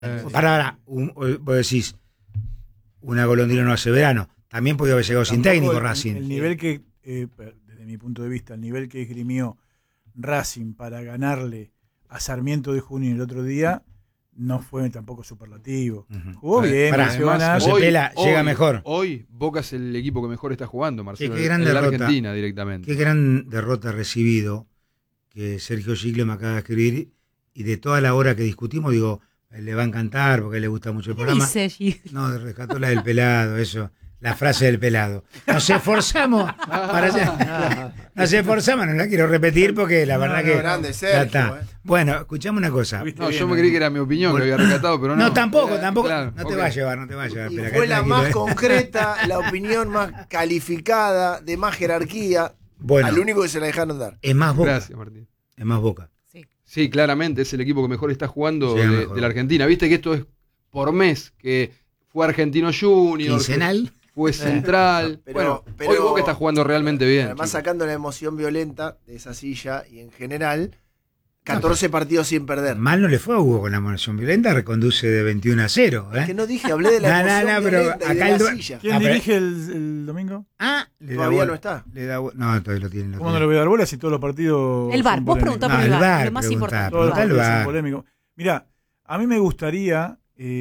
Para, vos decís, una golondrina no hace verano. También podía haber llegado sin técnico Racing. El nivel que, desde mi punto de vista, el nivel que esgrimió Racing para ganarle a Sarmiento de Junín el otro día no fue tampoco superlativo. Jugó bien, además, llega mejor. Hoy Boca es el equipo que mejor está jugando, Marcelo. Qué gran derrota, Argentina directamente. Qué gran derrota recibido, que Sergio Gigle me acaba de escribir, y de toda la hora que discutimos, digo, le va a encantar porque le gusta mucho el programa. No, rescató la del pelado, eso. La frase del pelado. Nos esforzamos para hacer. Nos esforzamos, no la quiero repetir porque la verdad que. Grande, Sergio, está. Bueno, escuchamos una cosa. No, yo me creí que era mi opinión que había rescatado, pero no. No, tampoco. Claro, no te va a llevar. Y fue la más concreta, la opinión más calificada, de más jerarquía. Bueno, al único que se la dejaron dar. Es más Boca. Gracias, Martín. Es más Boca. Sí, claramente es el equipo que mejor está jugando mejor. de la Argentina. Viste que esto es por mes, que fue Argentino Junior. Quincenal. Fue Central. Pero hoy Boca está jugando realmente bien. Además, sacando la emoción violenta de esa silla y en general, 14 partidos sin perder. Mal no le fue a Hugo con la emoción violenta, reconduce de 21-0. Es que no dije, hablé de la emoción violenta pero y acá de la silla. ¿Quién dirige el domingo? Todavía no está. No, todavía lo tiene. ¿Cómo no le voy a dar bola si todos los partidos El VAR, vos preguntá por el VAR, lo más importante. Todos los partidos son son polémicos. Mirá, a mí me gustaría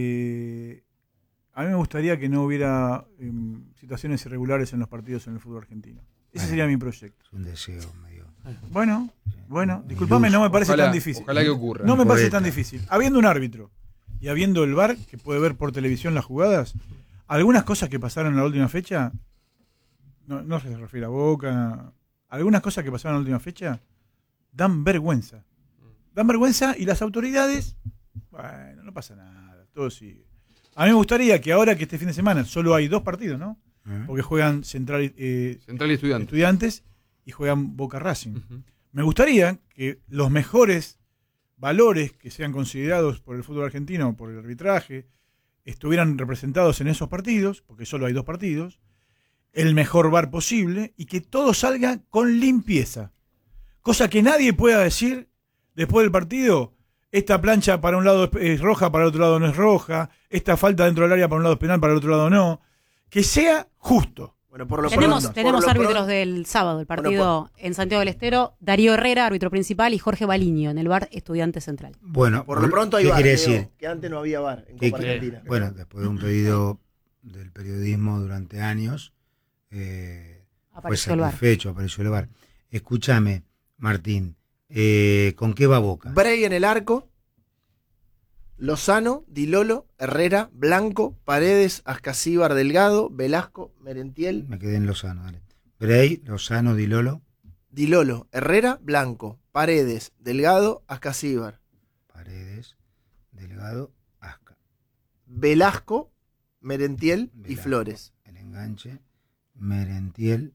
que no hubiera situaciones irregulares en los partidos en el fútbol argentino. Ese sería mi proyecto. Es un deseo medio. Bueno, disculpame, no me parece tan difícil. Ojalá que ocurra. No me parece tan difícil. Habiendo un árbitro y habiendo el VAR, que puede ver por televisión las jugadas, algunas cosas que pasaron en la última fecha, no se refiere a Boca, algunas cosas que pasaron en la última fecha dan vergüenza. Dan vergüenza y las autoridades, bueno, no pasa nada, todo sigue. A mí me gustaría que ahora que este fin de semana solo hay 2 partidos, ¿no? Porque juegan Central y Estudiantes y juegan Boca Racing. Me gustaría que los mejores valores que sean considerados por el fútbol argentino, por el arbitraje, estuvieran representados en esos partidos, porque solo hay 2 partidos, el mejor VAR posible y que todo salga con limpieza. Cosa que nadie pueda decir después del partido, esta plancha para un lado es roja, para el otro lado no es roja, esta falta dentro del área para un lado es penal, para el otro lado no. Que sea justo. Bueno, por lo tenemos árbitros del sábado, el partido en Santiago del Estero, Darío Herrera, árbitro principal, y Jorge Baliño en el VAR Estudiante Central. Bueno, por lo pronto hay ¿qué VAR, quiere decir? Que antes no había VAR en Copa Argentina. Bueno, después de un pedido del periodismo durante años, fue satisfecho, apareció el VAR. Escúchame, Martín, ¿con qué va Boca? Bray en el arco, Lozano, Di Lolo, Herrera, Blanco, Paredes, Ascasíbar, Delgado, Velasco, Merentiel. Me quedé en Lozano, dale. Bray, Lozano, Di Lolo. Di Lolo, Herrera, Blanco, Paredes, Delgado, Ascasíbar. Paredes, Delgado, Asca. Velasco, Merentiel y Flores. El enganche, Merentiel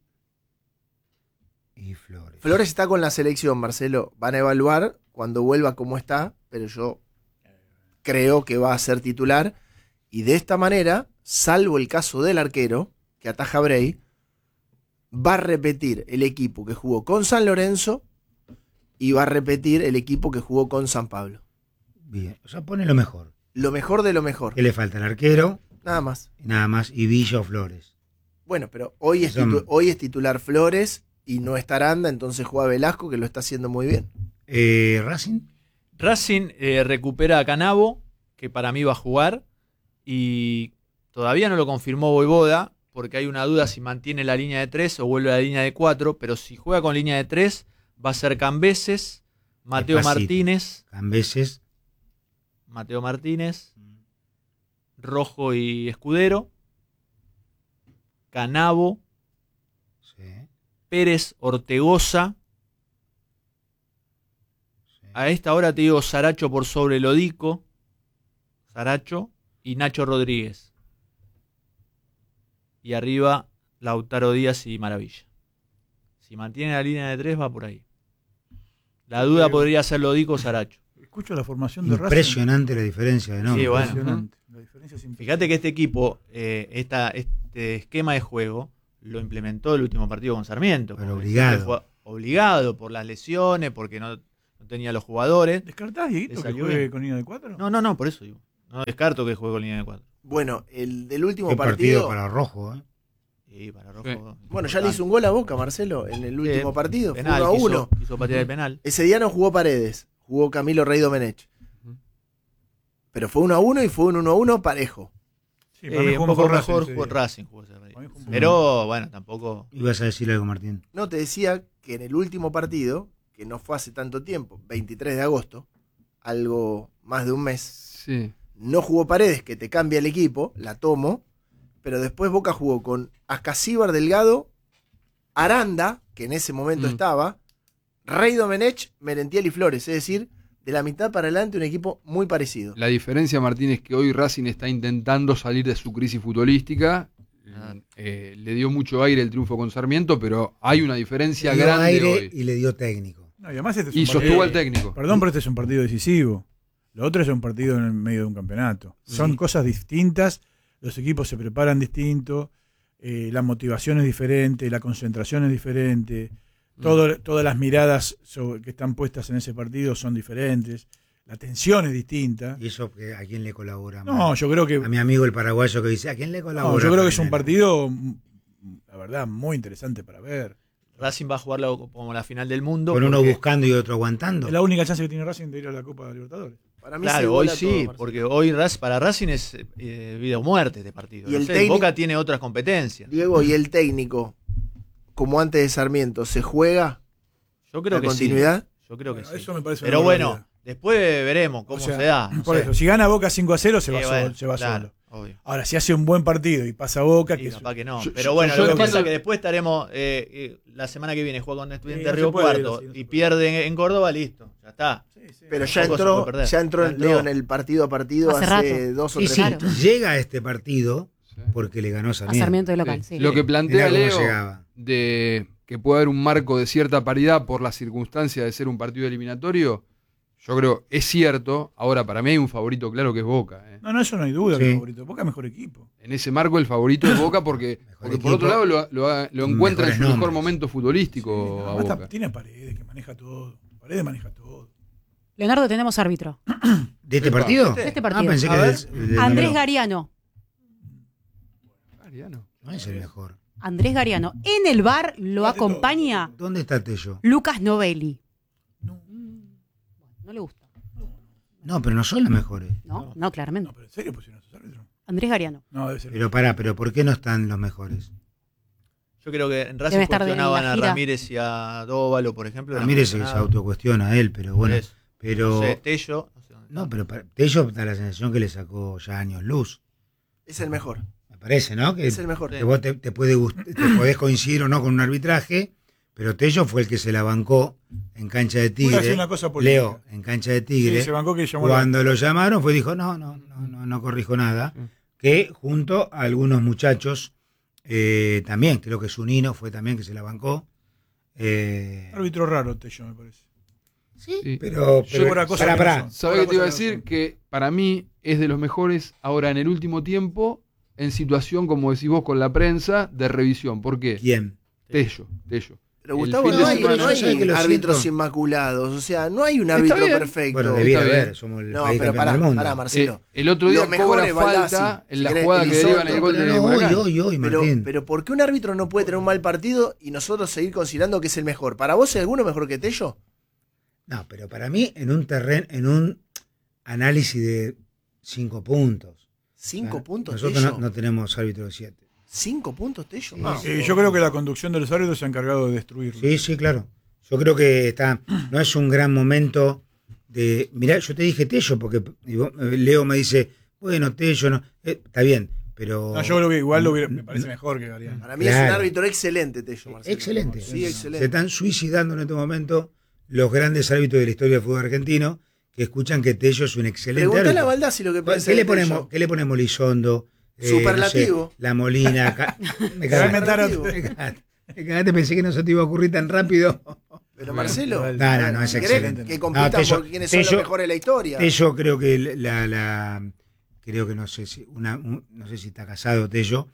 y Flores. Flores está con la selección, Marcelo. Van a evaluar cuando vuelva cómo está, pero yo creo que va a ser titular. Y de esta manera, salvo el caso del arquero, que ataja Bray, va a repetir el equipo que jugó con San Lorenzo y va a repetir el equipo que jugó con San Pablo. Bien, o sea, pone lo mejor. Lo mejor de lo mejor. ¿Qué le falta? El arquero. Nada más. Y Villa o Flores. Bueno, pero hoy es titular Flores y no está Aranda, entonces juega Velasco, que lo está haciendo muy bien. ¿Racing? Racing recupera a Canavo, que para mí va a jugar, y todavía no lo confirmó Vojvoda, porque hay una duda si mantiene la línea de 3 o vuelve a la línea de 4, pero si juega con línea de 3 va a ser Cambeses, Mateo Martínez, Rojo y Escudero, Canavo, Pérez, Ortegoza. A esta hora te digo Saracho por sobre Lodico, Saracho y Nacho Rodríguez. Y arriba Lautaro Díaz y Maravilla. Si mantiene la línea de 3 va por ahí. La duda podría ser Lodico o Saracho. Escucho la formación de Racing. Impresionante la diferencia de nombre. Sí, bueno. La diferencia es fíjate que este equipo, este esquema de juego, lo implementó el último partido con Sarmiento. Pero obligado por las lesiones, porque no tenía los jugadores. ¿Descartás, Dieguito, que juegue con línea de 4? No, por eso digo. No descarto que juegue con línea de 4. Bueno, el del último Qué partido partido. para Rojo, ¿eh? Sí, para Rojo. Sí. Bueno, ya le hizo un gol a Boca, Marcelo, en el último partido. Fue Penal, 1-1. quiso patear el penal. Ese día no jugó Paredes, jugó Camilo Rey Domenech. Pero fue 1-1 y fue un 1-1 parejo. Sí, para mí Un jugó poco Racing mejor ese jugó día. Racing. Jugó ese Rey. Para mí jugó Pero bueno, tampoco. Ibas a decir algo, Martín. No, te decía que en el último partido, que no fue hace tanto tiempo, 23 de agosto, algo más de un mes, Sí. no jugó Paredes, que te cambia el equipo, la tomo, pero después Boca jugó con Ascasíbar Delgado, Aranda, que en ese momento estaba, Rey Domenech, Merentiel y Flores, es decir, de la mitad para adelante un equipo muy parecido. La diferencia, Martín, es que hoy Racing está intentando salir de su crisis futbolística. Le dio mucho aire el triunfo con Sarmiento, pero hay una diferencia Le dio grande aire hoy. y le dio técnico. No, y además este es Y un sostuvo partido- al técnico. Perdón, pero este es un partido decisivo. Lo otro es un partido en el medio de un campeonato. Son cosas distintas, los equipos se preparan distinto, la motivación es diferente, la concentración es diferente, todas las miradas que están puestas en ese partido son diferentes, la tensión es distinta. ¿Y eso a quién le colabora más? No, yo creo que A mi amigo el paraguayo que dice, ¿a quién le colabora? no, yo creo que es un Primero? partido, la verdad, muy interesante para ver. Racing va a jugar como la final del mundo. Con uno porque- buscando y otro aguantando. Es la única chance que tiene Racing de ir a la Copa Libertadores. Para mí Claro, se hoy iguala sí, todo, Marcelo. porque hoy para Racing es vida o muerte este partido. Y No el sé, técnico- Boca tiene otras competencias. Diego, ¿y el técnico, como antes de Sarmiento, se juega Yo creo la que continuidad? sí. Yo creo que Bueno, sí. eso me parece Pero una bueno, barbaridad. después veremos cómo O sea, se da. no por sé. eso, si gana Boca 5-0 se va, Sí, solo, bueno, se va claro, solo. obvio. Ahora, si hace un buen partido y pasa Boca, Sí, que capaz que no. Yo- Pero yo- bueno, yo lo que entiendo- pasa es que después estaremos la semana que viene juega con Estudiantes no de se Río puede ir Cuarto así, no se y puede. pierde en Córdoba, listo. Ya está. Pero Tampoco ya entró Ya entró. Leo en el partido a partido Hace hace rato. 2 o Sí, 3 sí, Claro. llega a este partido Sí. porque le ganó A Sarmiento. Sarmiento de local, Sí. sí. Lo que plantea Mirá cómo Leo llegaba. de que puede haber un marco de cierta paridad por la circunstancia de ser un partido eliminatorio, yo creo es cierto. Ahora, para mí hay un favorito claro que es Boca. No, eso no hay duda que Sí. es favorito. Boca es mejor equipo. En ese marco el favorito es Boca porque por equipo, otro lado lo encuentra en mejores su mejor nombres. momento futbolístico a Además, Boca. tiene a Paredes que maneja todo. Paredes maneja todo. Leonardo, tenemos árbitro. ¿De este Epa. partido? De este Ah, partido. pensé que A era ver. del Andrés número. Gariano. Mariano. No es el mejor. Andrés Gariano. En el bar lo Fíjate todo. acompaña ¿Dónde está Tello? Lucas Novelli. No le gusta. No, pero no son los mejores. No, no, claramente. No, pero ¿en serio pusieron a sus árbitros? Andrés Gariano. No, debe ser. Pero pero ¿por qué no están los mejores? Yo creo que en Racing Debe estar en cuestionaban la a gira. Ramírez y a Dóvalo, por ejemplo. Ramírez se autocuestiona a él, pero bueno. Pero No sé, Tello. No sé dónde está. no, pero Tello da la sensación que le sacó ya años luz. Es el mejor. Me parece, ¿no? Que, Es el mejor. que vos te podés coincidir o no con un arbitraje, pero Tello fue el que se la bancó en cancha de Voy a decir Tigre. una cosa política. Leo, en cancha de Tigre. Sí, se bancó que llamó Cuando lo llamaron fue dijo, no corrijo nada. Que junto a algunos muchachos, también, creo que Zunino fue también que se la bancó. Árbitro raro, Tello, me parece. Sí. Pero Yo por cosa que pará. no son. ¿Sabés Otra qué te iba a cosa que no decir? son. Que para mí es de los mejores ahora en el último tiempo en situación, como decís vos, con la prensa de revisión. ¿Por qué? ¿Quién? Tello. Pero El Gustavo, fin de no hay, semana- no hay yo sé que lo árbitros siento. inmaculados. O sea, no hay un Está árbitro bien. perfecto. Bueno, debiera Está bien. haber, somos el No, país pero campeón del mundo. pará, Marcelo. El otro día Los mejores, cobra falta Baldassi, en la si querés, jugada que Elizondo, deriva en el gol Pero de no, Huracán. hoy, Pero, Martín. pero ¿por qué un árbitro no puede tener un mal partido y nosotros seguir considerando que es el mejor? ¿Para vos hay alguno mejor que Tello? No, pero para mí en un análisis de 5 puntos. 5 puntos Nosotros Tello. no tenemos árbitro de 7. 5 puntos Tello. Yo creo que la conducción de los árbitros se ha encargado de destruirlo. Sí, claro. Yo creo que no es un gran momento de... Mirá, yo te dije Tello, porque Leo me dice, bueno, Tello no... está bien, pero... No, yo creo que igual me parece mejor que Gariano. Para mí es Claro. un árbitro excelente, Tello, Marcelo. Excelente. Sí, Se excelente. están suicidando en este momento los grandes árbitros de la historia del fútbol argentino que escuchan que Tello es un excelente Preguntale a árbitro. Baldassi lo que piensa ¿Qué le de ponemos? Tello. ¿Qué le ponemos Lizondo? Superlativo. No sé, La Molina. Me Se va a cagaste. inventar Superlativo. otro. Me cagaste, pensé que no se te iba a ocurrir tan rápido. Pero Marcelo, No, es ¿querés excelente. que compitan No, Tello- por quiénes son los Tello- mejores de la historia? Tello creo que creo que no sé si no sé si está casado Tello,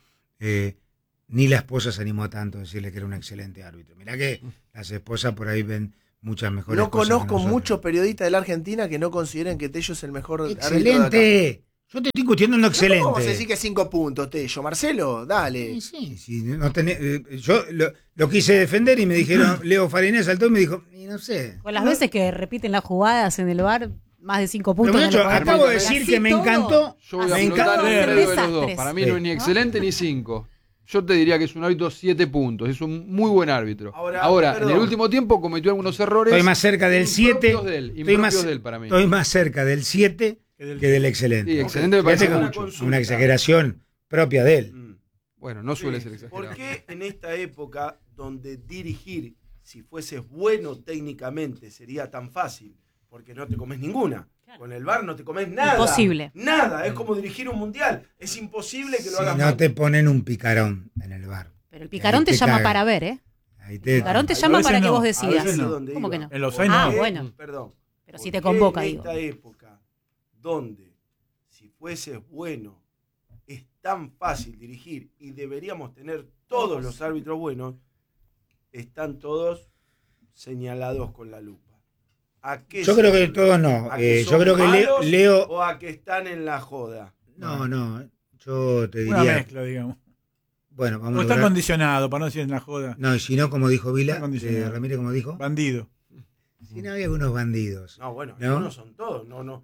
ni la esposa se animó tanto a decirle que era un excelente árbitro. Mirá que las esposas por ahí ven muchas mejores No cosas que conozco nosotros. muchos periodistas de la Argentina que no consideren que Tello es el mejor árbitro de acá. Excelente. Yo te estoy discutiendo en lo excelente. ¿Cómo vamos a decir que 5 puntos, Tello? Marcelo, dale. Sí, no tenés, yo lo quise defender y me dijeron, Leo Farinés saltó y me dijo, y no sé. Con las veces que repiten las jugadas en el VAR, más de 5 puntos. Pero, muchacho, acabo de decir que me encantó. Yo voy a preguntar el medio de los dos. Para mí no es ni excelente ni 5. Yo te diría que es un árbitro 7 puntos. Es un muy buen árbitro. Ahora en el último tiempo cometió algunos errores. Estoy más cerca del 7. Impropios de él para mí. Estoy más cerca del 7 que del excelente. Sí, excelente me parece mucho. Una exageración propia de él. Bueno, no suele ser exagerado. ¿Por qué en esta época donde dirigir, si fueses bueno técnicamente, sería tan fácil? Porque no te comes ninguna. Con el VAR no te comes nada. Imposible. Nada. Es como dirigir un mundial. Es imposible que lo hagas mal. No te ponen un picarón en el VAR. Pero el picarón te llama para ver, ¿eh? El picarón te llama para que vos decidas. ¿Cómo que no? En los años bueno. Perdón. Pero si te convoca, digo. En esta época donde si fueses bueno es tan fácil dirigir y deberíamos tener todos los árbitros buenos, están todos señalados con la lupa. Yo creo que todos no. Yo creo que Leo. O a que están en la joda. No. Yo te diría. Una mezcla, digamos. Bueno, vamos a está condicionado, para no decir en la joda. No, y si no, como dijo Vila, Ramírez, como dijo. Bandido. Si no, hay algunos bandidos. No, bueno, no son todos. No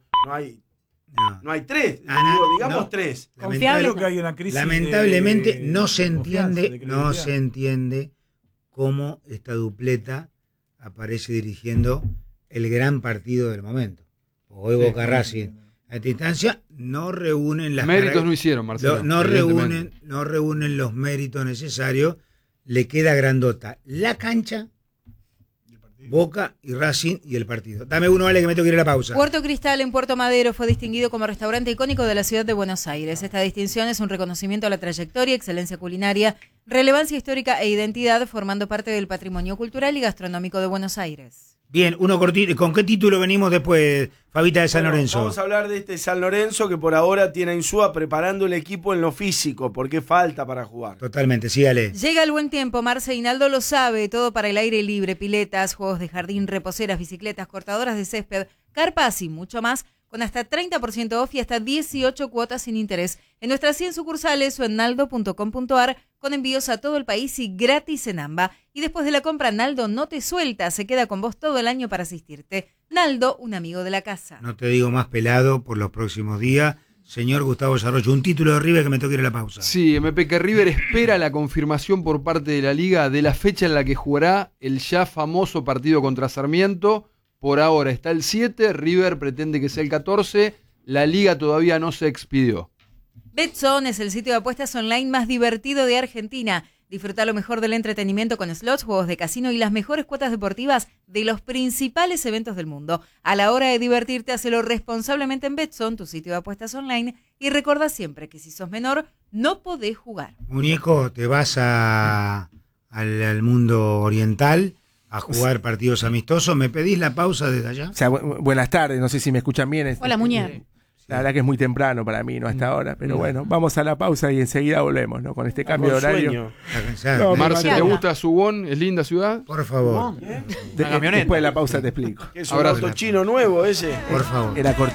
hay 3. Digamos 3. Confiable que hay una crisis. Lamentablemente no se entiende cómo esta dupleta aparece dirigiendo el gran partido del momento. Hoy Boca Racing a esta instancia no reúnen las méritos no hicieron, Marcelo. No reúnen los méritos necesarios. Le queda grandota la cancha, Boca y Racing y el partido. Dame uno, vale, que me tengo que ir a la pausa. Puerto Cristal en Puerto Madero fue distinguido como restaurante icónico de la ciudad de Buenos Aires. Esta distinción es un reconocimiento a la trayectoria, excelencia culinaria, relevancia histórica e identidad, formando parte del patrimonio cultural y gastronómico de Buenos Aires. Bien, uno cortito. ¿Con qué título venimos después, Fabita de San Lorenzo? Vamos a hablar de este San Lorenzo que por ahora tiene a Insúa preparando el equipo en lo físico, porque falta para jugar. Totalmente, sígale. Llega el buen tiempo, Marce Hinaldo lo sabe, todo para el aire libre, piletas, juegos de jardín, reposeras, bicicletas, cortadoras de césped, carpas y mucho más, con hasta 30% off y hasta 18 cuotas sin interés en nuestras 100 sucursales o en naldo.com.ar, con envíos a todo el país y gratis en AMBA. Y después de la compra, Naldo no te suelta, se queda con vos todo el año para asistirte. Naldo, un amigo de la casa. No te digo más pelado por los próximos días. Señor Gustavo Yarrocho, un título de River que me toque ir a la pausa. Sí, MP que River espera la confirmación por parte de la Liga de la fecha en la que jugará el ya famoso partido contra Sarmiento. Por ahora está el 7, River pretende que sea el 14, la Liga todavía no se expidió. Betzone es el sitio de apuestas online más divertido de Argentina. Disfruta lo mejor del entretenimiento con slots, juegos de casino y las mejores cuotas deportivas de los principales eventos del mundo. A la hora de divertirte, hacelo responsablemente en Betzone, tu sitio de apuestas online, y recuerda siempre que si sos menor, no podés jugar. Muñeco, te vas al mundo oriental a jugar partidos amistosos. ¿Me pedís la pausa desde allá? O sea, buenas tardes, no sé si me escuchan bien. Hola, Muñeco. La verdad que es muy temprano para mí, no hasta ahora, pero bueno, vamos a la pausa y enseguida volvemos, ¿no? Con este cambio de horario. Marce, ¿te gusta Subón? ¿Es linda ciudad? Por favor. Después de la pausa te explico. ¿Es un auto chino nuevo ese? Por favor. Era cortito.